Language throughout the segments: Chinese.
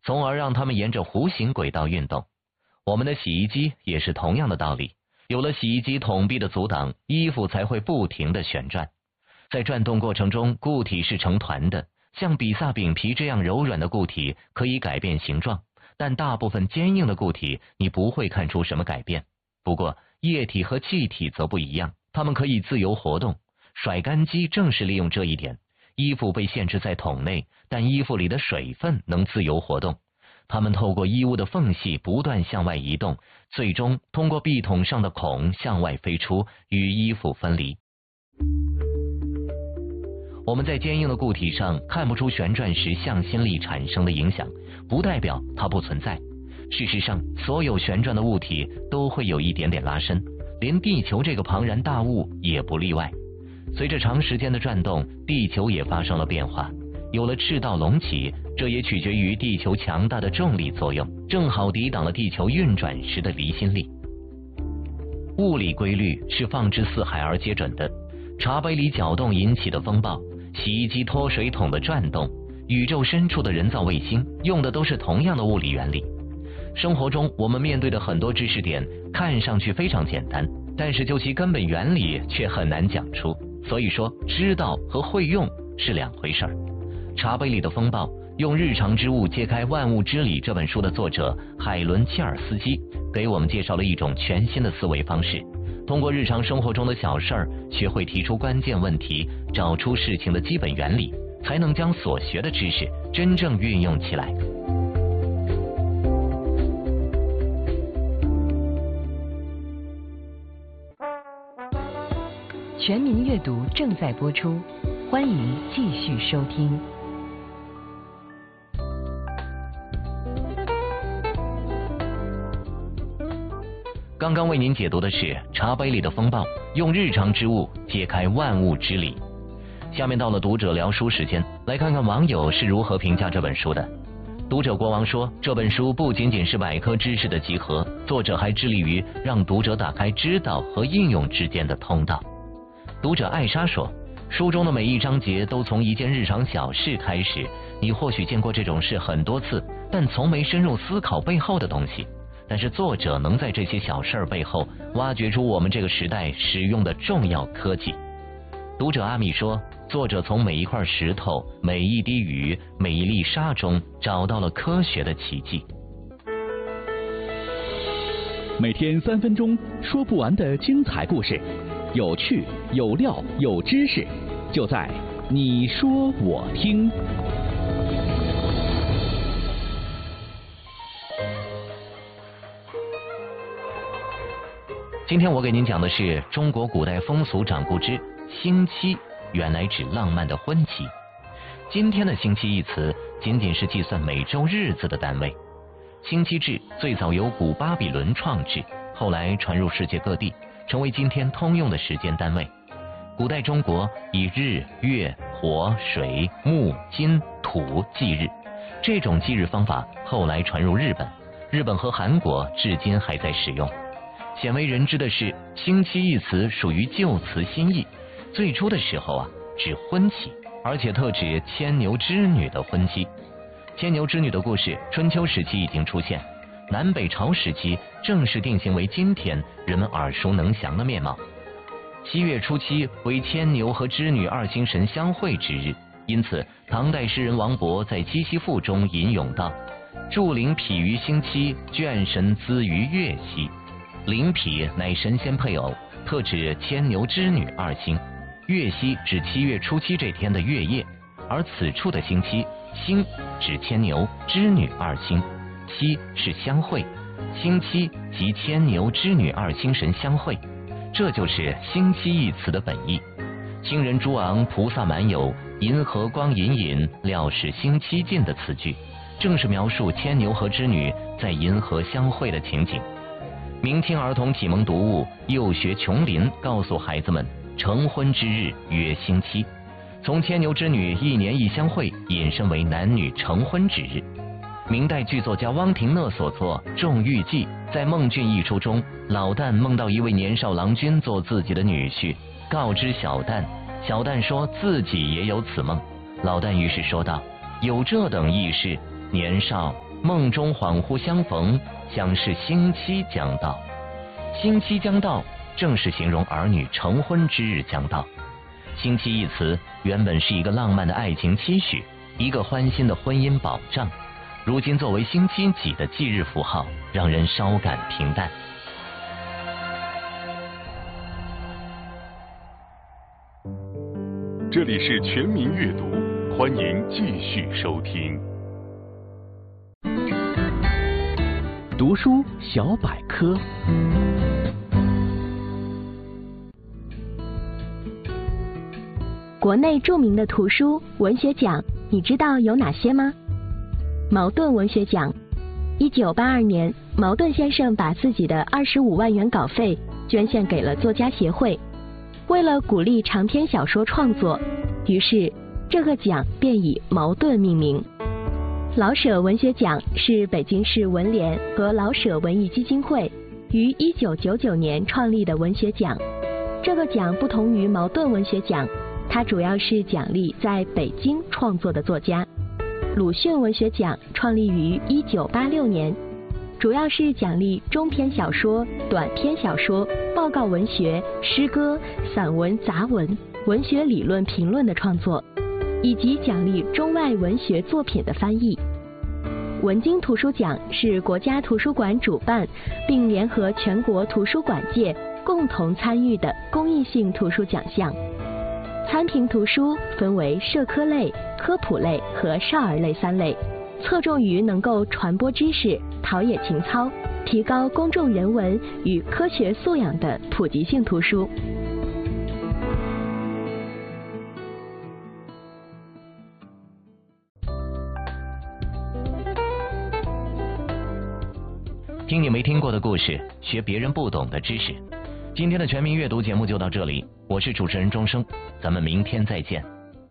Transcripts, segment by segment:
从而让它们沿着弧形轨道运动。我们的洗衣机也是同样的道理，有了洗衣机筒壁的阻挡，衣服才会不停地旋转。在转动过程中，固体是成团的，像比萨饼皮这样柔软的固体可以改变形状，但大部分坚硬的固体你不会看出什么改变。不过液体和气体则不一样，它们可以自由活动。甩干机正是利用这一点，衣服被限制在桶内，但衣服里的水分能自由活动，它们透过衣物的缝隙不断向外移动，最终通过壁桶上的孔向外飞出，与衣服分离。我们在坚硬的固体上看不出旋转时向心力产生的影响，不代表它不存在。事实上，所有旋转的物体都会有一点点拉伸，连地球这个庞然大物也不例外。随着长时间的转动，地球也发生了变化，有了赤道隆起，这也取决于地球强大的重力作用，正好抵挡了地球运转时的离心力。物理规律是放之四海而皆准的，茶杯里搅动引起的风暴，洗衣机脱水桶的转动，宇宙深处的人造卫星，用的都是同样的物理原理。生活中我们面对的很多知识点看上去非常简单，但是就其根本原理却很难讲出，所以说知道和会用是两回事儿。茶杯里的风暴，用日常之物揭开万物之理这本书的作者海伦切尔斯基给我们介绍了一种全新的思维方式，通过日常生活中的小事儿，学会提出关键问题，找出事情的基本原理，才能将所学的知识真正运用起来。 全民阅读正在播出，欢迎继续收听。 刚刚为您解读的是茶杯里的风暴，用日常之物揭开万物之理。下面到了读者聊书时间，来看看网友是如何评价这本书的。读者国王说，这本书不仅仅是百科知识的集合，作者还致力于让读者打开知道和应用之间的通道。读者艾莎说，书中的每一章节都从一件日常小事开始，你或许见过这种事很多次，但从没深入思考背后的东西，但是作者能在这些小事背后挖掘出我们这个时代使用的重要科技。读者阿米说，作者从每一块石头、每一滴雨、每一粒沙中找到了科学的奇迹。 每天3分钟，说不完的精彩故事，有趣有料有知识，就在你说我听。 今天我给您讲的是中国古代风俗掌故之星期，原来指浪漫的婚期。今天的星期一词仅仅是计算每周日子的单位。星期制最早由古巴比伦创制，后来传入世界各地，成为今天通用的时间单位。古代中国以日、月、火、水、木、金、土计日，这种计日方法后来传入日本，日本和韩国至今还在使用。鲜为人知的是，星期一词属于旧词新义，最初的时候指婚期，而且特指牵牛织女的婚期。牵牛织女的故事春秋时期已经出现，南北朝时期正式定型为今天人们耳熟能详的面貌。7月初7为牵牛和织女二星神相会之日，因此唐代诗人王勃在《七夕赋》中吟咏道：祝灵匹于星期，眷神咨于月夕。灵匹乃神仙配偶，特指牵牛织女二星。月夕指7月初7这天的月夜，而此处的星期，星指牵牛织女二星，期是相会，星期即牵牛织女二星神相会，这就是星期一词的本意。星人诸昂，菩萨满有，银河光隐隐，料是星期近的词句，正是描述牵牛和织女在银河相会的情景。明清儿童启蒙读物《幼学琼林》告诉孩子们，成婚之日曰星期，从牵牛织女一年一相会引申为男女成婚之日。明代剧作家汪廷乐所作《仲玉记》在《孟俊》一书中，老旦梦到一位年少郎君做自己的女婿，告知小旦，小旦说自己也有此梦。老旦于是说道：有这等异事，年少梦中恍惚相逢，想是星期将到。星期将到，正是形容儿女成婚之日将到。星期一词原本是一个浪漫的爱情期许，一个欢欣的婚姻保障，如今作为星期几的忌日符号，让人稍感平淡。 这里是全民阅读，欢迎继续收听。 读书小百科。 国内著名的图书文学奖，你知道有哪些吗？茅盾文学奖。1982年，茅盾先生把自己的25万元稿费捐献给了作家协会。为了鼓励长篇小说创作，于是这个奖便以茅盾命名。老舍文学奖是北京市文联和老舍文艺基金会于1999年创立的文学奖。这个奖不同于茅盾文学奖，它主要是奖励在北京创作的作家。鲁迅文学奖创立于1986年，主要是奖励中篇小说、短篇小说、报告文学、诗歌、散文、杂文、文学理论评论的创作，以及奖励中外文学作品的翻译。文津图书奖是国家图书馆主办，并联合全国图书馆界共同参与的公益性图书奖项。参评图书分为社科类、科普类和少儿类3类，侧重于能够传播知识、陶冶情操、提高公众人文与科学素养的普及性图书。 听你没听过的故事，学别人不懂的知识。今天的全民阅读节目就到这里，我是主持人钟声，咱们明天再见。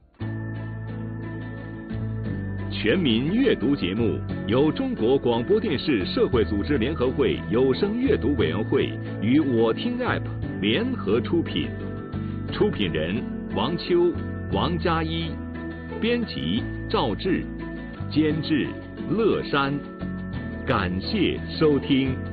全民阅读节目由中国广播电视社会组织联合会有声阅读委员会与我听 App 联合出品，出品人王秋、王佳一，编辑赵志，监制乐山。感谢收听。